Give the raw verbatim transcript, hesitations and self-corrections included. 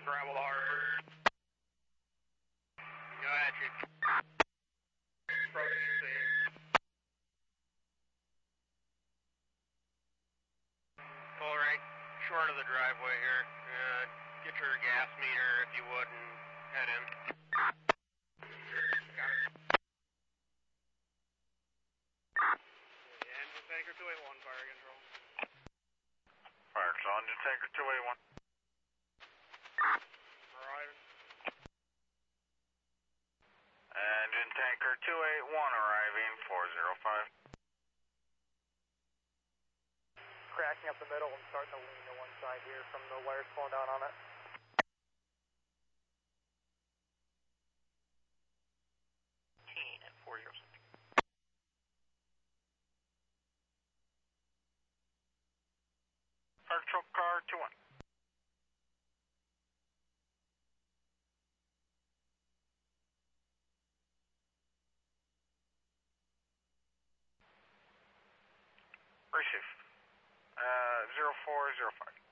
Travel to Hartford. Go ahead, Chief. Approaching scene. Pull right short of the driveway here. Uh, get your gas meter if you would and head in. Got it. Yeah, engine tanker two eighty-one, fire control. Fire control, engine tanker two eighty-one. Arriving. Engine tanker two eighty-one arriving, four zero five. Cracking up the middle and starting to lean to one side here from the wires pulling down on it. At four zero six. Fire control car two one. Receive. Uh, zero four zero five.